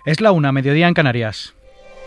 Es la 1, mediodía en Canarias.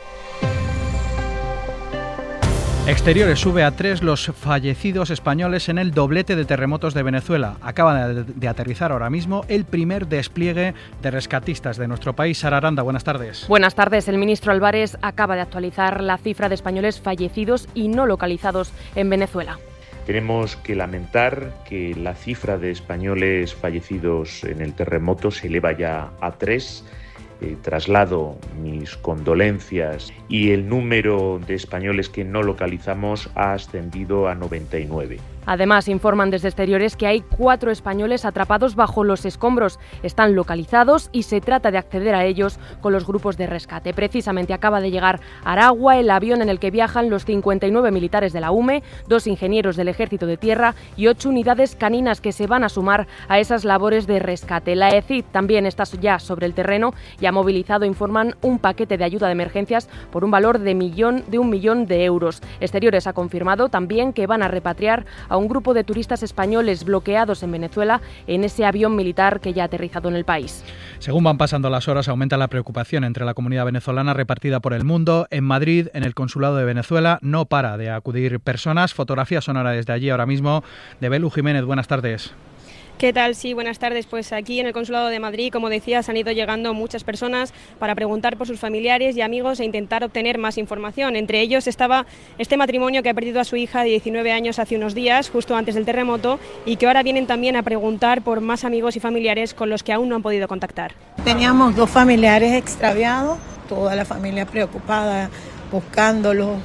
Exteriores sube a 3 los fallecidos españoles en el doblete de terremotos de Venezuela. Acaba de aterrizar ahora mismo el primer despliegue de rescatistas de nuestro país. Sara Aranda, buenas tardes. Buenas tardes. El ministro Álvarez acaba de actualizar la cifra de españoles fallecidos y no localizados en Venezuela. Tenemos que lamentar que la cifra de españoles fallecidos en el terremoto se eleva ya a 3. Traslado mis condolencias y el número de españoles que no localizamos ha ascendido a 99. Además, informan desde Exteriores que hay 4 españoles atrapados bajo los escombros. Están localizados y se trata de acceder a ellos con los grupos de rescate. Precisamente acaba de llegar a Aragua el avión en el que viajan los 59 militares de la UME, 2 ingenieros del Ejército de Tierra y 8 unidades caninas que se van a sumar a esas labores de rescate. La ECID también está ya sobre el terreno y ha movilizado, informan, un paquete de ayuda de emergencias por un valor de $1 millón. Exteriores ha confirmado también que van a repatriar a un grupo de turistas españoles bloqueados en Venezuela en ese avión militar que ya ha aterrizado en el país. Según van pasando las horas, aumenta la preocupación entre la comunidad venezolana repartida por el mundo. En Madrid, en el Consulado de Venezuela, no para de acudir personas. Fotografía sonora desde allí ahora mismo de Belu Jiménez. Buenas tardes. ¿Qué tal? Sí, buenas tardes. Pues aquí en el Consulado de Madrid, como decías, han ido llegando muchas personas para preguntar por sus familiares y amigos e intentar obtener más información. Entre ellos estaba este matrimonio que ha perdido a su hija de 19 años hace unos días, justo antes del terremoto, y que ahora vienen también a preguntar por más amigos y familiares con los que aún no han podido contactar. Teníamos 2 familiares extraviados, toda la familia preocupada, buscándolos.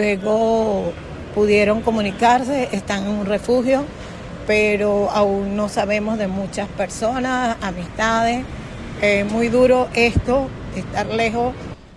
Luego pudieron comunicarse, están en un refugio, pero aún no sabemos de muchas personas, amistades. Muy duro esto, estar lejos.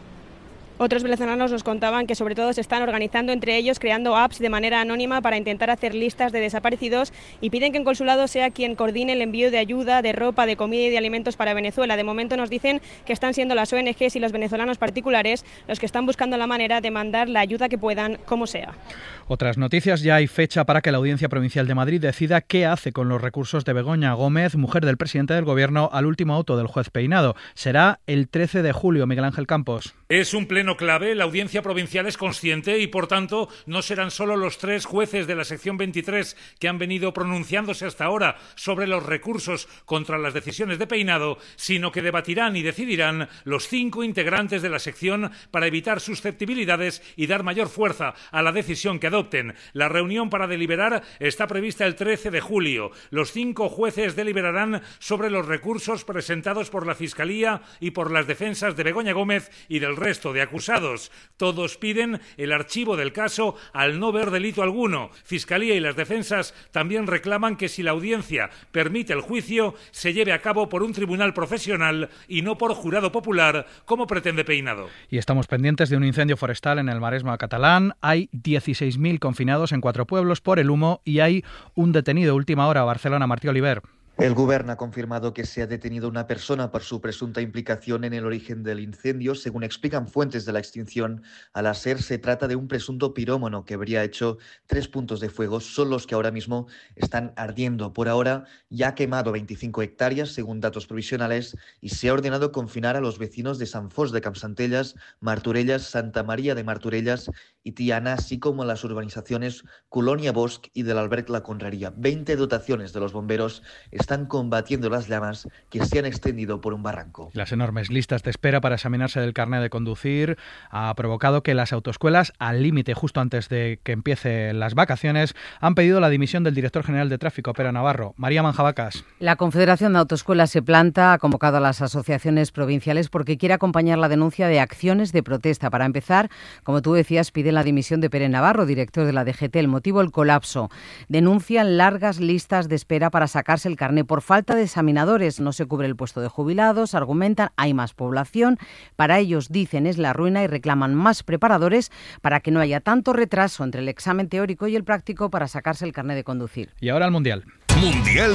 Otros venezolanos nos contaban que sobre todo se están organizando entre ellos, creando apps de manera anónima para intentar hacer listas de desaparecidos y piden que el consulado sea quien coordine el envío de ayuda, de ropa, de comida y de alimentos para Venezuela. De momento nos dicen que están siendo las ONGs y los venezolanos particulares los que están buscando la manera de mandar la ayuda que puedan, como sea. Otras noticias: ya hay fecha para que la Audiencia Provincial de Madrid decida qué hace con los recursos de Begoña Gómez, mujer del presidente del Gobierno, al último auto del juez Peinado. Será el 13 de julio, Miguel Ángel Campos. Es un pleno clave. La Audiencia Provincial es consciente y, por tanto, no serán solo los 3 jueces de la sección 23 que han venido pronunciándose hasta ahora sobre los recursos contra las decisiones de Peinado, sino que debatirán y decidirán los 5 integrantes de la sección para evitar susceptibilidades y dar mayor fuerza a la decisión que adopten. La reunión para deliberar está prevista el 13 de julio. Los 5 jueces deliberarán sobre los recursos presentados por la Fiscalía y por las defensas de Begoña Gómez y del resto de acusados. Todos piden el archivo del caso al no ver delito alguno. Fiscalía y las defensas también reclaman que si la audiencia permite el juicio, se lleve a cabo por un tribunal profesional y no por jurado popular, como pretende Peinado. Y estamos pendientes de un incendio forestal en el Maresme catalán. Hay 16.000 confinados en 4 pueblos por el humo y hay un detenido. Última hora, Barcelona, Martí Oliver. El Govern ha confirmado que se ha detenido una persona por su presunta implicación en el origen del incendio. Según explican fuentes de la extinción, al ASER se trata de un presunto pirómano que habría hecho 3 puntos de fuego, son los que ahora mismo están ardiendo. Por ahora ya ha quemado 25 hectáreas, según datos provisionales, y se ha ordenado confinar a los vecinos de Sant Fost de Campsantelles, Martorelles, Santa María de Martorelles y Tiana, así como las urbanizaciones Colònia Bosch y del Alberg La Conreria. 20 dotaciones de los bomberos están combatiendo las llamas que se han extendido por un barranco. Las enormes listas de espera para examinarse del carnet de conducir ha provocado que las autoescuelas, al límite justo antes de que empiecen las vacaciones, han pedido la dimisión del director general de tráfico, Pere Navarro. María Manjabacas. La Confederación de Autoescuelas Se Planta ha convocado a las asociaciones provinciales porque quiere acompañar la denuncia de acciones de protesta. Para empezar, como tú decías, piden la dimisión de Pere Navarro, director de la DGT. El motivo, el colapso. Denuncian largas listas de espera para sacarse el carné por falta de examinadores. No se cubre el puesto de jubilados, argumentan, hay más población. Para ellos, dicen, es la ruina y reclaman más preparadores para que no haya tanto retraso entre el examen teórico y el práctico para sacarse el carné de conducir. Y ahora el Mundial. Mundial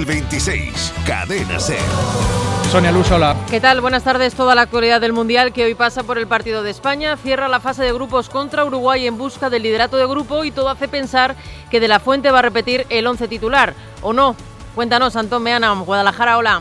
2026. Cadena SER. Sonia Luz, hola. ¿Qué tal? Buenas tardes. Toda la actualidad del Mundial que hoy pasa por el partido de España. Cierra la fase de grupos contra Uruguay en busca del liderato de grupo y todo hace pensar que De la Fuente va a repetir el 11 titular. ¿O no? Cuéntanos, Antón Meana, Guadalajara, hola.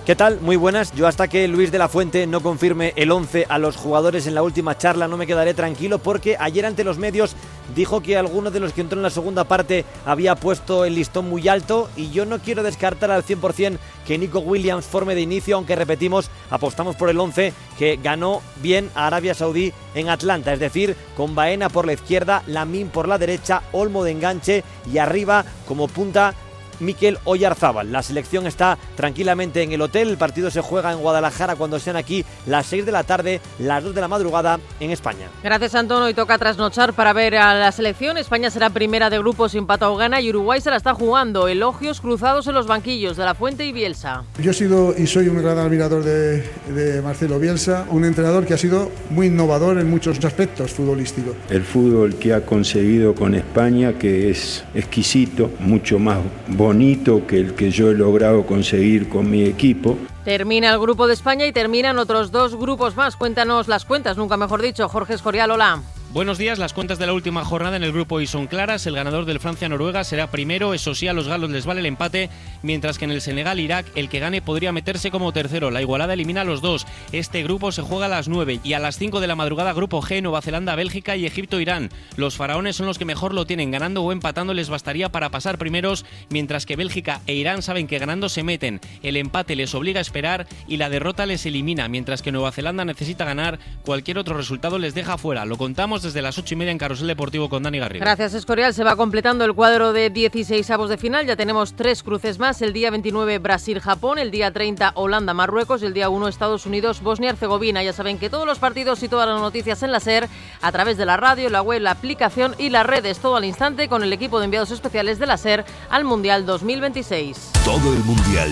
¿Qué tal? Muy buenas. Yo hasta que Luis de la Fuente no confirme el 11 a los jugadores en la última charla no me quedaré tranquilo, porque ayer ante los medios dijo que alguno de los que entró en la segunda parte había puesto el listón muy alto, y yo no quiero descartar al 100% que Nico Williams forme de inicio, aunque repetimos, apostamos por el 11 que ganó bien a Arabia Saudí en Atlanta, es decir, con Baena por la izquierda, Lamine por la derecha, Olmo de enganche y arriba como punta Mikel Oyarzábal. La selección está tranquilamente en el hotel. El partido se juega en Guadalajara cuando sean aquí las 6 de la tarde, las 2 de la madrugada en España. Gracias, Antón. Hoy toca trasnochar para ver a la selección. España será primera de grupo sin empata o gana, y Uruguay se la está jugando. Elogios cruzados en los banquillos de la Fuente y Bielsa. Yo he sido y soy un gran admirador de Marcelo Bielsa, un entrenador que ha sido muy innovador en muchos aspectos futbolísticos. El fútbol que ha conseguido con España, que es exquisito, mucho más bonito que el que yo he logrado conseguir con mi equipo. Termina el grupo de España y terminan otros 2 grupos más. Cuéntanos las cuentas, nunca mejor dicho. Jorge Escorial, hola. Buenos días. Las cuentas de la última jornada en el grupo I son claras. El ganador del Francia-Noruega será primero. Eso sí, a los galos les vale el empate, mientras que en el Senegal-Irak el que gane podría meterse como tercero. La igualada elimina a los 2. Este grupo se juega a las 9 y a las 5 de la madrugada grupo G, Nueva Zelanda, Bélgica y Egipto-Irán. Los faraones son los que mejor lo tienen. Ganando o empatando les bastaría para pasar primeros, mientras que Bélgica e Irán saben que ganando se meten. El empate les obliga a esperar y la derrota les elimina, mientras que Nueva Zelanda necesita ganar. Cualquier otro resultado les deja fuera. Lo contamos desde las 8:30 en Carrusel Deportivo con Dani Garrido. Gracias, Escorial. Se va completando el cuadro de 16avos de final. Ya tenemos 3 cruces más. El día 29 Brasil-Japón, el día 30 Holanda-Marruecos y el día 1 Estados Unidos-Bosnia-Herzegovina. Ya saben que todos los partidos y todas las noticias en la SER, a través de la radio, la web, la aplicación y las redes. Todo al instante con el equipo de enviados especiales de la SER al Mundial 2026. Todo el Mundial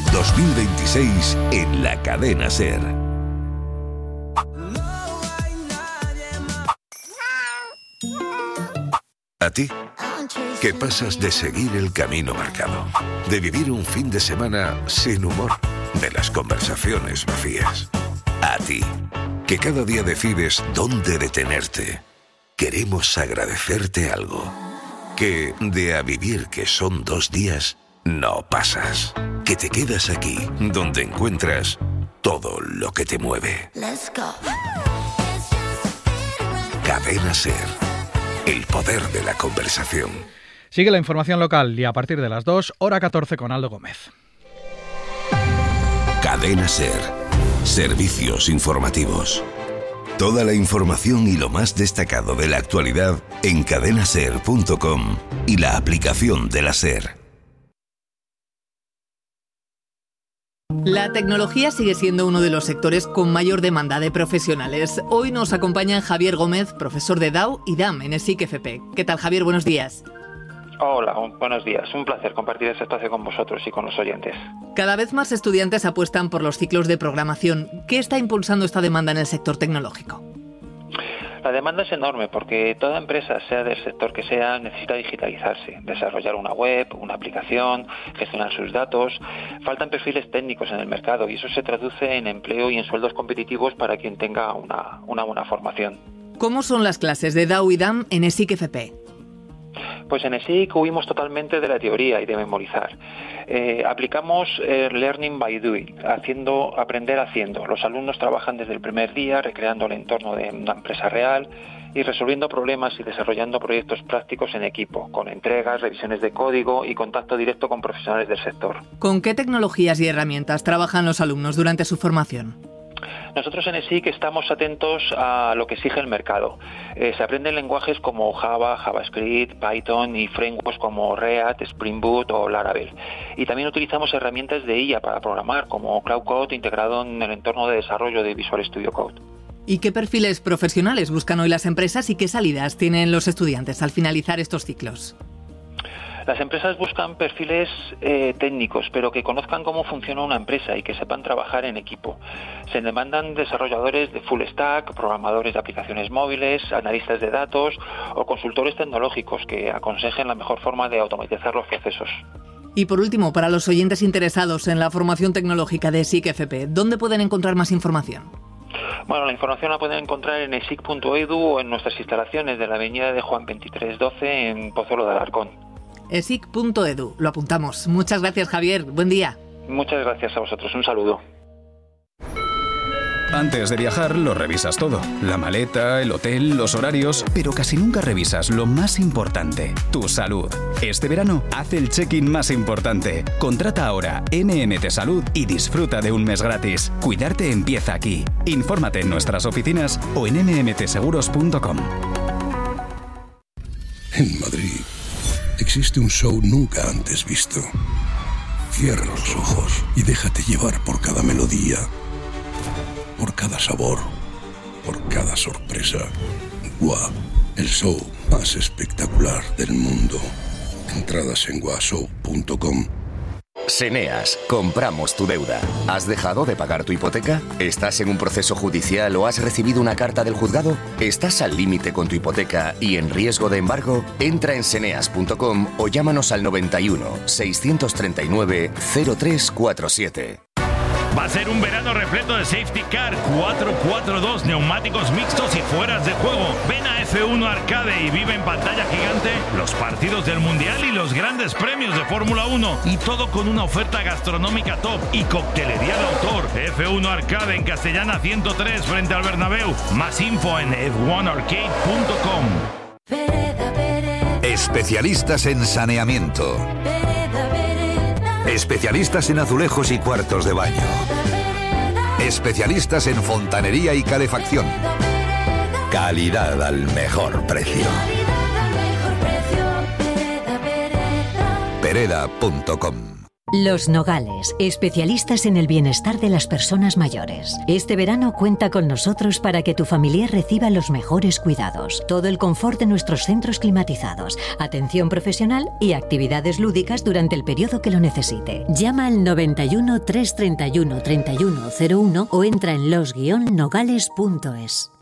2026 en la cadena SER. ¿A ti? ¿Qué pasas de seguir el camino marcado? De vivir un fin de semana sin humor, de las conversaciones vacías. A ti, que cada día decides dónde detenerte. Queremos agradecerte algo. Que de a vivir, que son 2 días, no pasas. Que te quedas aquí, donde encuentras todo lo que te mueve. Cadena SER. El poder de la conversación. Sigue la información local y a partir de las 2, hora 14 con Aldo Gómez. Cadena SER. Servicios informativos. Toda la información y lo más destacado de la actualidad en cadenaser.com y la aplicación de la SER. La tecnología sigue siendo uno de los sectores con mayor demanda de profesionales. Hoy nos acompaña Javier Gómez, profesor de DAO y DAM en ESIC FP. ¿Qué tal, Javier? Buenos días. Hola, buenos días. Un placer compartir este espacio con vosotros y con los oyentes. Cada vez más estudiantes apuestan por los ciclos de programación. ¿Qué está impulsando esta demanda en el sector tecnológico? La demanda es enorme porque toda empresa, sea del sector que sea, necesita digitalizarse, desarrollar una web, una aplicación, gestionar sus datos. Faltan perfiles técnicos en el mercado y eso se traduce en empleo y en sueldos competitivos para quien tenga una buena formación. ¿Cómo son las clases de DAO y DAM en ESIC FP? Pues en ESIC huimos totalmente de la teoría y de memorizar. Aplicamos Learning by Doing, aprender haciendo. Los alumnos trabajan desde el primer día recreando el entorno de una empresa real y resolviendo problemas y desarrollando proyectos prácticos en equipo, con entregas, revisiones de código y contacto directo con profesionales del sector. ¿Con qué tecnologías y herramientas trabajan los alumnos durante su formación? Nosotros en ESIC estamos atentos a lo que exige el mercado. Se aprenden lenguajes como Java, JavaScript, Python y frameworks como React, Spring Boot o Laravel. Y también utilizamos herramientas de IA para programar, como Cloud Code integrado en el entorno de desarrollo de Visual Studio Code. ¿Y qué perfiles profesionales buscan hoy las empresas y qué salidas tienen los estudiantes al finalizar estos ciclos? Las empresas buscan perfiles técnicos, pero que conozcan cómo funciona una empresa y que sepan trabajar en equipo. Se demandan desarrolladores de full stack, programadores de aplicaciones móviles, analistas de datos o consultores tecnológicos que aconsejen la mejor forma de automatizar los procesos. Y por último, para los oyentes interesados en la formación tecnológica de ESIC FP, ¿dónde pueden encontrar más información? Bueno, la información la pueden encontrar en esic.edu o en nuestras instalaciones de la avenida de Juan 2312 en Pozuelo de Alarcón. esic.edu, lo apuntamos. Muchas gracias, Javier. Buen día. Muchas gracias a vosotros. Un saludo. Antes de viajar lo revisas todo. La maleta, el hotel, los horarios, pero casi nunca revisas lo más importante, tu salud. Este verano, haz el check-in más importante. Contrata ahora MMT Salud y disfruta de un mes gratis. Cuidarte empieza aquí. Infórmate en nuestras oficinas o en mmtseguros.com. En Madrid existe un show nunca antes visto. Cierra los ojos y déjate llevar por cada melodía, por cada sabor, por cada sorpresa. GUA, el show más espectacular del mundo. Entradas en guashow.com. Seneas, compramos tu deuda. ¿Has dejado de pagar tu hipoteca? ¿Estás en un proceso judicial o has recibido una carta del juzgado? ¿Estás al límite con tu hipoteca y en riesgo de embargo? Entra en seneas.com o llámanos al 91 639 0347. Va a ser un verano repleto de safety car, 442, neumáticos mixtos y fueras de juego. Ven a F1 Arcade y vive en pantalla gigante los partidos del Mundial y los grandes premios de Fórmula 1. Y todo con una oferta gastronómica top y coctelería de autor. F1 Arcade en Castellana 103 frente al Bernabéu. Más info en f1arcade.com. Especialistas en saneamiento. Especialistas en azulejos y cuartos de baño. Especialistas en fontanería y calefacción. Calidad al mejor precio. Pereda.com. Los Nogales, especialistas en el bienestar de las personas mayores. Este verano cuenta con nosotros para que tu familiar reciba los mejores cuidados. Todo el confort de nuestros centros climatizados, atención profesional y actividades lúdicas durante el periodo que lo necesite. Llama al 91 331 3101 o entra en los-nogales.es.